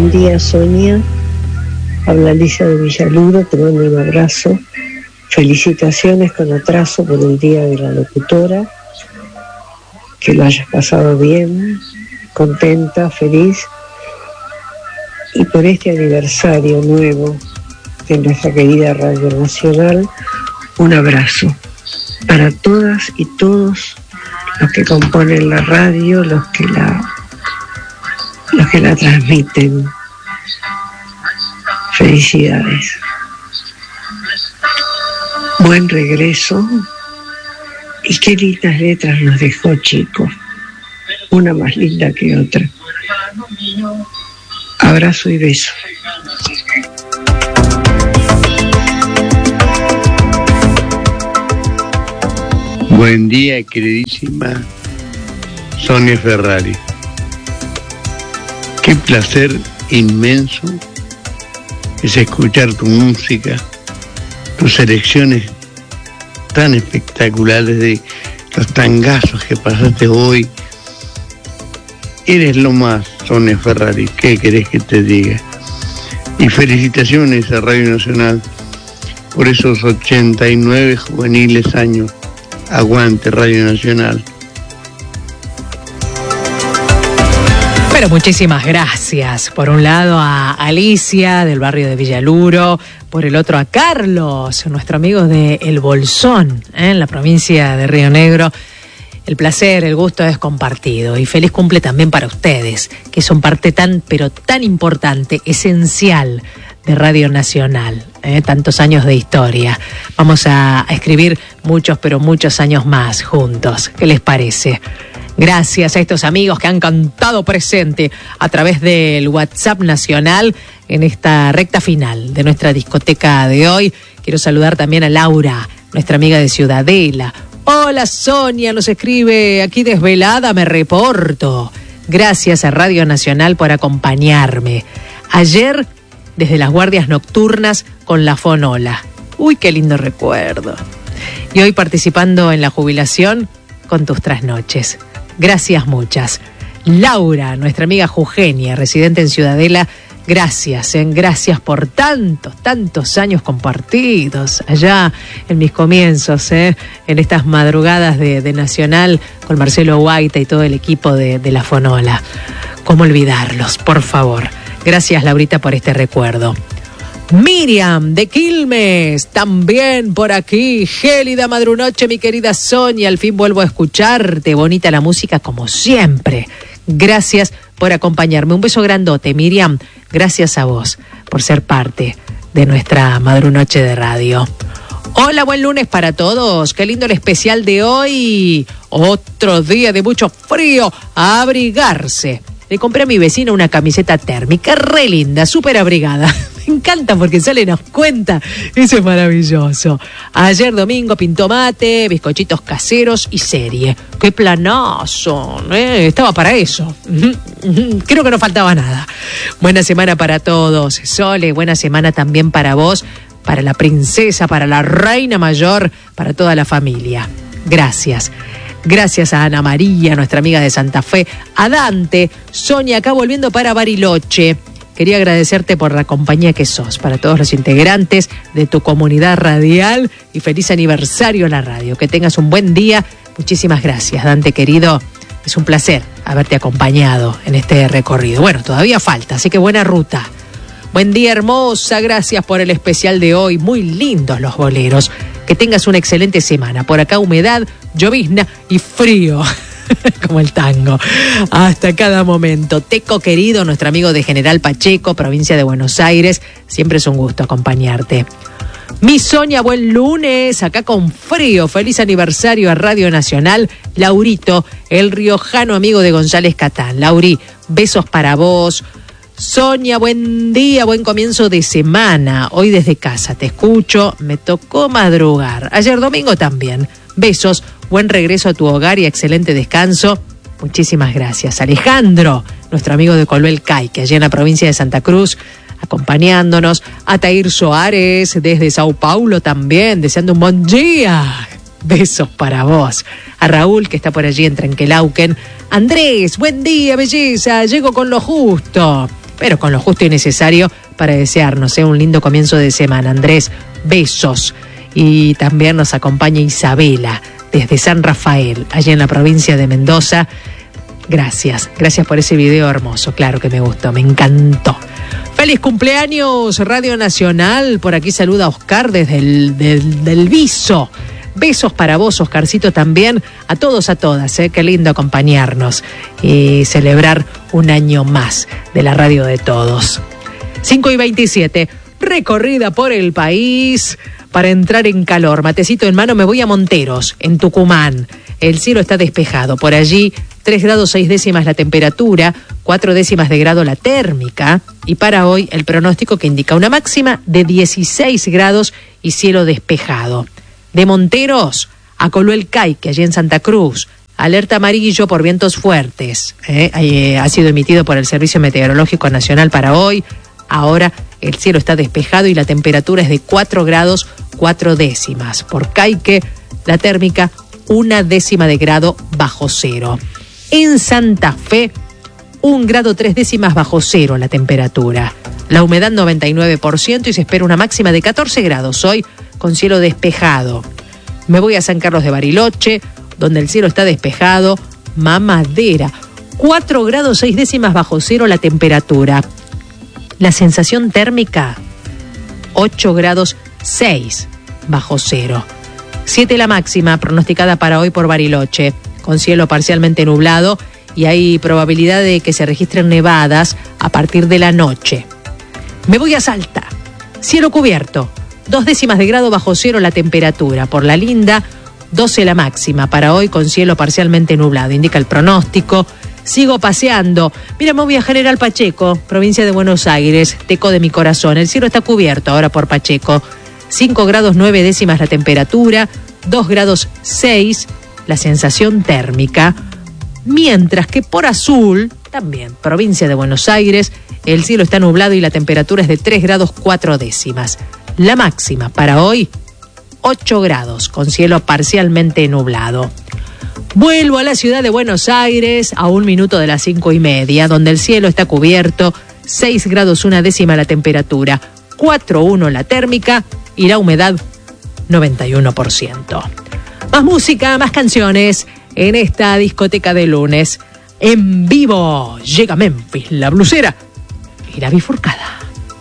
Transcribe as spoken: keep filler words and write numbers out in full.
buen día, Sonia. Habla Alicia de Villaluro, te mando un abrazo. Felicitaciones con atraso por el Día de la Locutora. Que lo hayas pasado bien, contenta, feliz. Y por este aniversario nuevo de nuestra querida Radio Nacional, un abrazo para todas y todos los que componen la radio, los que la, los que la transmiten. Felicidades. Buen regreso. Y qué lindas letras nos dejó, chicos. Una más linda que otra. Abrazo y beso. Buen día, queridísima Sonia Ferrari. Qué placer inmenso es escuchar tu música, tus selecciones tan espectaculares de los tangazos que pasaste hoy. Eres lo más, Sonia Ferrari, ¿qué querés que te diga? Y felicitaciones a Radio Nacional por esos ochenta y nueve juveniles años. Aguante Radio Nacional. Pero muchísimas gracias. Por un lado a Alicia del barrio de Villaluro, por el otro a Carlos, nuestro amigo de El Bolsón, ¿eh? En la provincia de Río Negro. El placer, el gusto es compartido y feliz cumple también para ustedes, que son parte tan, pero tan importante, esencial de Radio Nacional, ¿eh? Tantos años de historia. Vamos a, a escribir muchos, pero muchos años más juntos. ¿Qué les parece? Gracias a estos amigos que han cantado presente a través del WhatsApp nacional en esta recta final de nuestra discoteca de hoy. Quiero saludar también a Laura, nuestra amiga de Ciudadela. Hola Sonia, nos escribe aquí desvelada, me reporto. Gracias a Radio Nacional por acompañarme. Ayer, desde las guardias nocturnas con la Fonola. Uy, qué lindo recuerdo. Y hoy participando en la jubilación con tus trasnoches. Gracias muchas. Laura, nuestra amiga Eugenia, residente en Ciudadela, gracias, ¿eh? Gracias por tantos, tantos años compartidos allá en mis comienzos, ¿eh? En estas madrugadas de, de Nacional con Marcelo Guaita y todo el equipo de, de la Fonola. ¿Cómo olvidarlos, por favor? Gracias, Laurita, por este recuerdo. Miriam de Quilmes, también por aquí. Gélida madrunoche, mi querida Sonia, al fin vuelvo a escucharte. Bonita la música como siempre. Gracias por acompañarme. Un beso grandote, Miriam. Gracias a vos por ser parte de nuestra madrunoche de radio. Hola, buen lunes para todos. Qué lindo el especial de hoy. Otro día de mucho frío. A abrigarse. Le compré a mi vecina una camiseta térmica, re linda, súper abrigada. Me encanta porque sale nos cuenta. Eso es maravilloso. Ayer domingo pintó mate, bizcochitos caseros y serie. ¡Qué planazo! ¿eh? Estaba para eso. Creo que no faltaba nada. Buena semana para todos. Sole, buena semana también para vos, para la princesa, para la reina mayor, para toda la familia. Gracias. Gracias a Ana María, nuestra amiga de Santa Fe, a Dante, Sonia, acá volviendo para Bariloche. Quería agradecerte por la compañía que sos, para todos los integrantes de tu comunidad radial y feliz aniversario a la radio. Que tengas un buen día. Muchísimas gracias, Dante querido. Es un placer haberte acompañado en este recorrido. Bueno, todavía falta, así que buena ruta. Buen día, hermosa. Gracias por el especial de hoy. Muy lindos los boleros. Que tengas una excelente semana. Por acá humedad, llovizna y frío. Como el tango. Hasta cada momento. Teco querido, nuestro amigo de General Pacheco, provincia de Buenos Aires. Siempre es un gusto acompañarte. Mi Sonia, buen lunes. Acá con frío. Feliz aniversario a Radio Nacional. Laurito, el riojano amigo de González Catán. Lauri, besos para vos. Sonia, buen día, buen comienzo de semana. Hoy desde casa te escucho, me tocó madrugar. Ayer domingo también. Besos, buen regreso a tu hogar y excelente descanso. Muchísimas gracias. Alejandro, nuestro amigo de Coluel Caique, allá en la provincia de Santa Cruz, acompañándonos. Atair Soares, desde Sao Paulo también, deseando un buen día. Besos para vos. A Raúl, que está por allí en Trenquelauquen. Andrés, buen día, belleza. Llego con lo justo. pero con lo justo y necesario para desearnos ¿eh? un lindo comienzo de semana. Andrés, besos. Y también nos acompaña Isabela desde San Rafael, allá en la provincia de Mendoza. Gracias, gracias por ese video hermoso, claro que me gustó, me encantó. Feliz cumpleaños, Radio Nacional. Por aquí saluda Oscar desde el del, del Viso. Besos para vos, Oscarcito, también. A todos, a todas, ¿eh? Qué lindo acompañarnos y celebrar un año más de la radio de todos. cinco y veintisiete, recorrida por el país para entrar en calor. Matecito en mano, me voy a Monteros, en Tucumán. El cielo está despejado. Por allí, tres grados seis décimas la temperatura, cuatro décimas de grado la térmica. Y para hoy, el pronóstico que indica una máxima de dieciséis grados y cielo despejado. De Monteros a Coluel Caique, allí en Santa Cruz. Alerta amarillo por vientos fuertes. ¿eh? Eh, ha sido emitido por el Servicio Meteorológico Nacional para hoy. Ahora el cielo está despejado y la temperatura es de cuatro grados cuatro décimas. Por Caique, la térmica una décima de grado bajo cero. En Santa Fe, un grado tres décimas bajo cero la temperatura. La humedad noventa y nueve por ciento y se espera una máxima de catorce grados hoy con cielo despejado. Me voy a San Carlos de Bariloche, donde el cielo está despejado. Mamadera, cuatro grados seis décimas bajo cero la temperatura. La sensación térmica, ocho grados seis bajo cero. siete la máxima pronosticada para hoy por Bariloche, con cielo parcialmente nublado y hay probabilidad de que se registren nevadas a partir de la noche. Me voy a Salta, cielo cubierto, dos décimas de grado bajo cero la temperatura. Por La Linda, doce la máxima para hoy con cielo parcialmente nublado, indica el pronóstico. Sigo paseando. Mira, me voy a General Pacheco, provincia de Buenos Aires, teco de mi corazón. El cielo está cubierto ahora por Pacheco. cinco grados nueve décimas la temperatura, dos grados seis la sensación térmica. Mientras que por Azul, también provincia de Buenos Aires, el cielo está nublado y la temperatura es de tres grados cuatro décimas. La máxima para hoy, ocho grados, con cielo parcialmente nublado. Vuelvo a la ciudad de Buenos Aires a un minuto de las cinco y media, donde el cielo está cubierto, seis grados una décima la temperatura, cuatro uno la térmica y la humedad noventa y uno por ciento. Más música, más canciones en esta discoteca de lunes. En vivo llega Memphis, la blusera y la bifurcada.